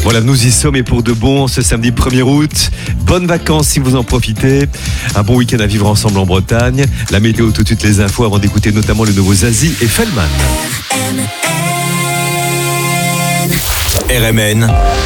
Voilà, nous y sommes et pour de bon ce samedi 1er août. Bonnes vacances si vous en profitez. Un bon week-end à vivre ensemble en Bretagne. La météo, tout de suite les infos avant d'écouter notamment le nouveau Zazie et Feldman. RMN,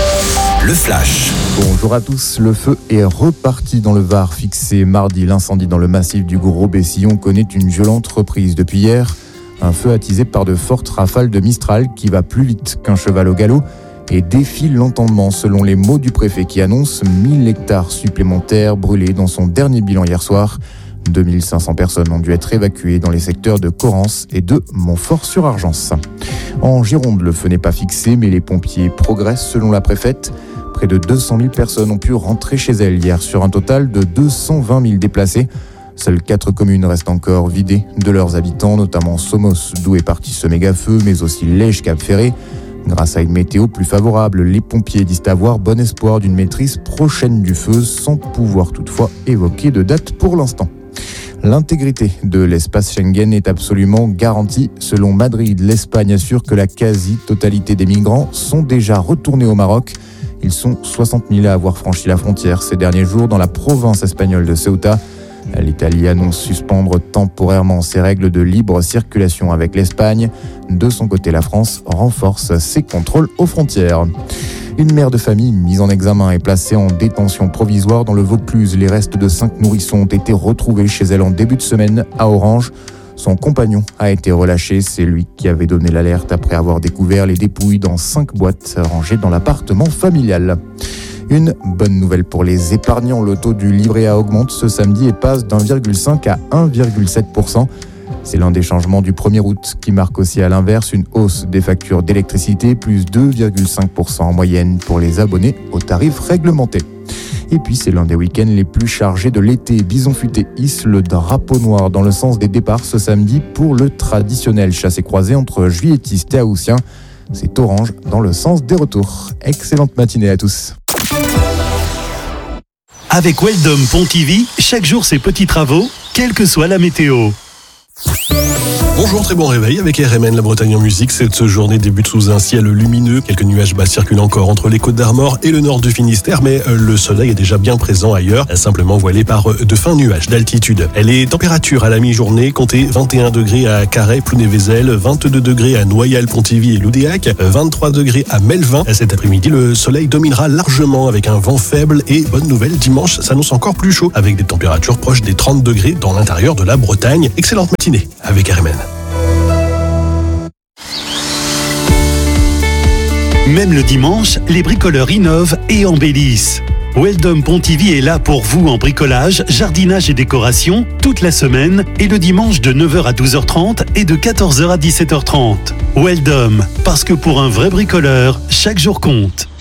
le flash. Bonjour à tous, le feu est reparti dans le Var. Fixé mardi, l'incendie dans le massif du Gros-Bessillon connaît une violente reprise depuis hier. Un feu attisé par de fortes rafales de Mistral qui va plus vite qu'un cheval au galop et défie l'entendement selon les mots du préfet qui annonce 1000 hectares supplémentaires brûlés dans son dernier bilan hier soir. 2500 personnes ont dû être évacuées dans les secteurs de Corrence et de Montfort-sur-Argence. En Gironde, le feu n'est pas fixé, mais les pompiers progressent selon la préfète. Près de 200 000 personnes ont pu rentrer chez elles hier sur un total de 220 000 déplacés. Seules 4 communes restent encore vidées de leurs habitants, notamment Somos, d'où est parti ce méga-feu, mais aussi Lège-Cap-Ferré. Grâce à une météo plus favorable, les pompiers disent avoir bon espoir d'une maîtrise prochaine du feu, sans pouvoir toutefois évoquer de date pour l'instant. L'intégrité de l'espace Schengen est absolument garantie. Selon Madrid, l'Espagne assure que la quasi-totalité des migrants sont déjà retournés au Maroc. Ils sont 60 000 à avoir franchi la frontière ces derniers jours dans la province espagnole de Ceuta. L'Italie annonce suspendre temporairement ses règles de libre circulation avec l'Espagne. De son côté, la France renforce ses contrôles aux frontières. Une mère de famille mise en examen est placée en détention provisoire dans le Vaucluse. Les restes de 5 nourrissons ont été retrouvés chez elle en début de semaine à Orange. Son compagnon a été relâché. C'est lui qui avait donné l'alerte après avoir découvert les dépouilles dans 5 boîtes rangées dans l'appartement familial. Une bonne nouvelle pour les épargnants. Le taux du livret A augmente ce samedi et passe d'1,5 à 1,7%. C'est l'un des changements du 1er août qui marque aussi à l'inverse une hausse des factures d'électricité, plus 2,5% en moyenne pour les abonnés aux tarifs réglementés. Et puis c'est l'un des week-ends les plus chargés de l'été. Bison Futé hisse le drapeau noir dans le sens des départs ce samedi pour le traditionnel chassé-croisé entre juilletistes et haussiens. C'est orange dans le sens des retours. Excellente matinée à tous. Avec Weldom Pontivy, chaque jour ses petits travaux, quelle que soit la météo. Bonjour, très bon réveil avec RMN, la Bretagne en musique. Cette journée débute sous un ciel lumineux. Quelques nuages bas circulent encore entre les Côtes d'Armor et le nord du Finistère, mais le soleil est déjà bien présent ailleurs, simplement voilé par de fins nuages d'altitude. Les températures à la mi-journée, comptez 21 degrés à Carhaix, Plounévézel, 22 degrés à Noyal, Pontivy et Loudéac, 23 degrés à Melvin. Cet après-midi, le soleil dominera largement avec un vent faible et bonne nouvelle, dimanche s'annonce encore plus chaud avec des températures proches des 30 degrés dans l'intérieur de la Bretagne. Excellente matinée avec RMN. Même le dimanche, les bricoleurs innovent et embellissent. Weldom Pontivy est là pour vous en bricolage, jardinage et décoration toute la semaine et le dimanche de 9h à 12h30 et de 14h à 17h30. Weldom, parce que pour un vrai bricoleur, chaque jour compte.